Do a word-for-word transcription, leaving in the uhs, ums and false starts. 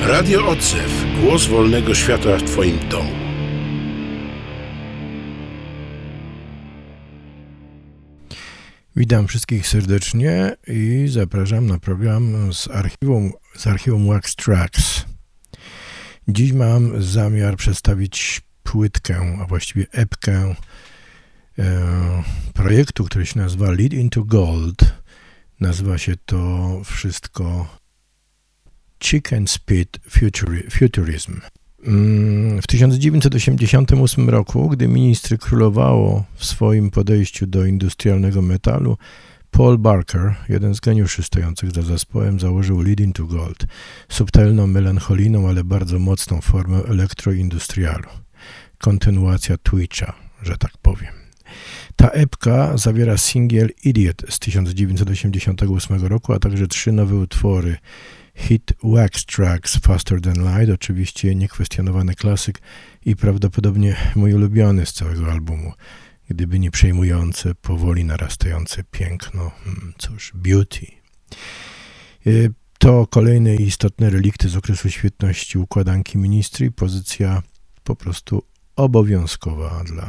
Radio Odzew. Głos wolnego świata w Twoim domu. Witam wszystkich serdecznie i zapraszam na program z archiwum, z archiwum Wax Trax. Dziś mam zamiar przedstawić płytkę, a właściwie epkę e, projektu, który się nazywa Lead into Gold. Nazywa się to wszystko Chicken Spit Futuri- Futurism. W tysiąc dziewięćset osiemdziesiątym ósmym roku, gdy ministry królowało w swoim podejściu do industrialnego metalu, Paul Barker, jeden z geniuszy stojących za zespołem, założył Lead into Gold, subtelną, melancholijną, ale bardzo mocną formę elektroindustrialu. Kontynuacja Twitcha, że tak powiem. Ta epka zawiera singiel Idiot z tysiąc dziewięćset osiemdziesiątego ósmego roku, a także trzy nowe utwory. Hit Wax Trax Faster Than Light, oczywiście niekwestionowany klasyk i prawdopodobnie mój ulubiony z całego albumu, gdyby nie przejmujące, powoli narastające piękno, cóż, Beauty. To kolejne istotne relikty z okresu świetności układanki Ministry, pozycja po prostu obowiązkowa dla